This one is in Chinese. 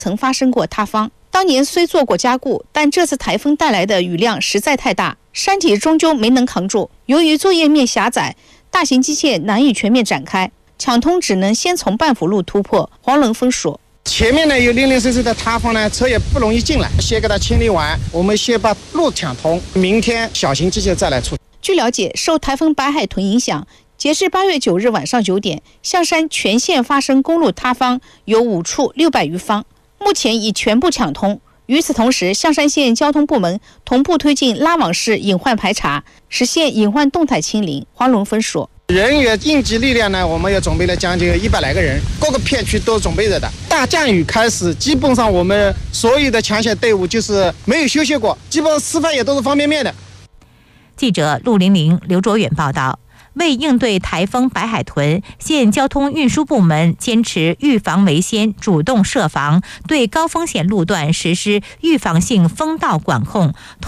曾发生过塌方。当年虽做过加固，但这次台风带来的雨量实在太大，山体终究没能扛住。由于作业面狭窄，大型机械难以全面展开，抢通只能先从半幅路突破。黄伦峰说：“ 前面呢有零零碎碎的塌方呢，车也不容易进来，先给它清理完，我们先把路抢通，明天小型机械再来出。” 据了解，受台风白海豚影响，截至8月9日晚上9点，象山全线发生公路塌方有5处600余方，目前已全部抢通。与此同时，象山县交通部门同步推进拉网式隐患排查，实现隐患动态清零。黄龙峰说：“ 人员应急力量呢，我们也准备了将近100来个人，各个片区都准备着的。大降雨开始，基本上我们所有的抢险队伍就是没有休息过，基本上吃饭也都是方便面的。” 记者陆玲玲、刘卓远报道。为应对台风白海豚，县交通运输部门坚持预防为先，主动设防，对高风险路段实施预防性封道管控。